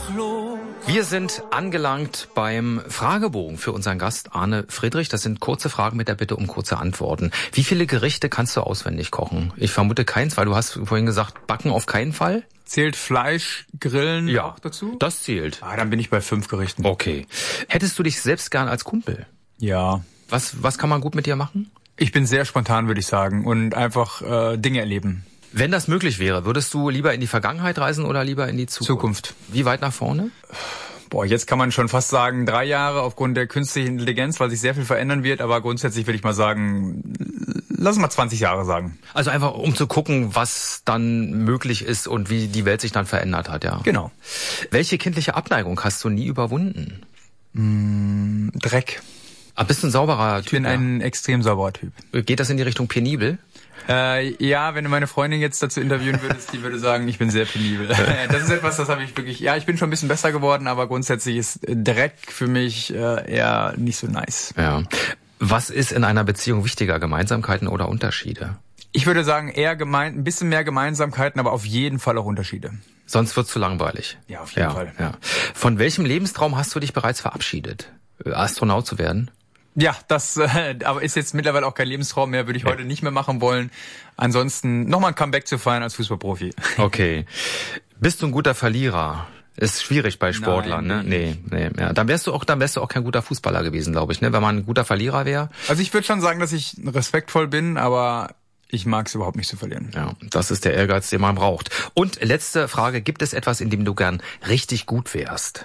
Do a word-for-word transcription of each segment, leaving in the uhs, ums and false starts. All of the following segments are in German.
Wir sind angelangt beim Fragebogen für unseren Gast Arne Friedrich. Das sind kurze Fragen mit der Bitte um kurze Antworten. Wie viele Gerichte kannst du auswendig kochen? Ich vermute keins, weil du hast vorhin gesagt, backen auf keinen Fall. Zählt Fleisch, Grillen ja, auch dazu? Das zählt. Ah, dann bin ich bei fünf Gerichten. Okay. Hättest du dich selbst gern als Kumpel? Ja. Was, was kann man gut mit dir machen? Ich bin sehr spontan, würde ich sagen, und einfach äh, Dinge erleben. Wenn das möglich wäre, würdest du lieber in die Vergangenheit reisen oder lieber in die Zukunft? Zukunft. Wie weit nach vorne? Boah, jetzt kann man schon fast sagen, drei Jahre aufgrund der künstlichen Intelligenz, weil sich sehr viel verändern wird. Aber grundsätzlich würde ich mal sagen, lass uns mal zwanzig Jahre sagen. Also einfach, um zu gucken, was dann möglich ist und wie die Welt sich dann verändert hat, ja. Genau. Welche kindliche Abneigung hast du nie überwunden? Mm, Dreck. Ah, bist du ein sauberer ich Typ? Ich bin ein ja. extrem sauberer Typ. Geht das in die Richtung penibel? Äh, ja, wenn du meine Freundin jetzt dazu interviewen würdest, die würde sagen, ich bin sehr penibel. Das ist etwas, das habe ich wirklich, ja, ich bin schon ein bisschen besser geworden, aber grundsätzlich ist Dreck für mich äh, eher nicht so nice. Ja. Was ist in einer Beziehung wichtiger, Gemeinsamkeiten oder Unterschiede? Ich würde sagen, eher gemein, ein bisschen mehr Gemeinsamkeiten, aber auf jeden Fall auch Unterschiede. Sonst wird's zu langweilig. Ja, auf jeden ja, Fall. Ja. Von welchem Lebenstraum hast du dich bereits verabschiedet? Astronaut zu werden? Ja, das äh, aber ist jetzt mittlerweile auch kein Lebenstraum mehr, würde ich heute nicht mehr machen wollen. Ansonsten nochmal ein Comeback zu feiern als Fußballprofi. Okay. Bist du ein guter Verlierer? Ist schwierig bei Sportlern, Nein, ne? Nee, nee, ja. Dann wärst du auch, dann wärst du auch kein guter Fußballer gewesen, glaube ich, ne? Wenn man ein guter Verlierer wäre. Also ich würde schon sagen, dass ich respektvoll bin, aber ich mag es überhaupt nicht zu verlieren. Ja, das ist der Ehrgeiz, den man braucht. Und letzte Frage, gibt es etwas, in dem du gern richtig gut wärst?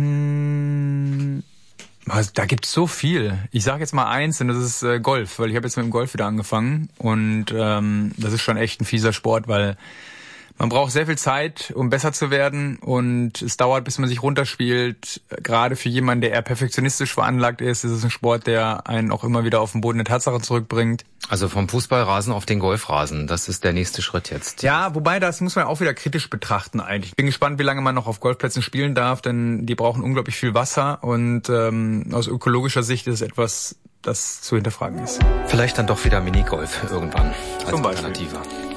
Hm, also da gibt's so viel. Ich sage jetzt mal eins, und das ist äh, Golf, weil ich habe jetzt mit dem Golf wieder angefangen. Und ähm, das ist schon echt ein fieser Sport, weil man braucht sehr viel Zeit, um besser zu werden, und es dauert, bis man sich runterspielt. Gerade für jemanden, der eher perfektionistisch veranlagt ist, ist es ein Sport, der einen auch immer wieder auf den Boden der Tatsache zurückbringt. Also vom Fußballrasen auf den Golfrasen, das ist der nächste Schritt jetzt. Ja, wobei das muss man auch wieder kritisch betrachten eigentlich. Ich bin gespannt, wie lange man noch auf Golfplätzen spielen darf, denn die brauchen unglaublich viel Wasser, und ähm, aus ökologischer Sicht ist es etwas, das zu hinterfragen ist. Vielleicht dann doch wieder Minigolf irgendwann als Zum Beispiel. Alternative.